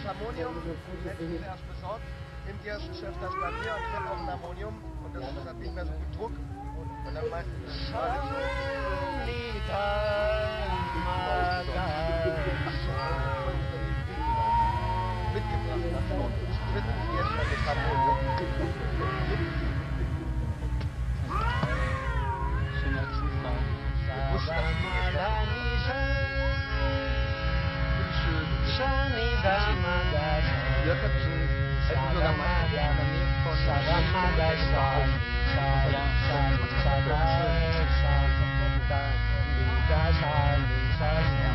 Harmonium, letztens erst besorgt. Im Gerstenchef, das bei mir und ich habe auch ein Harmonium und das hat nicht mehr so gut Druck. Und dann meinte ich, mitgebracht nach vorne. Dritten jetzt schon mit Harmonium. Schöner Zufall. Ja, hätten sogar mal in der Nähe von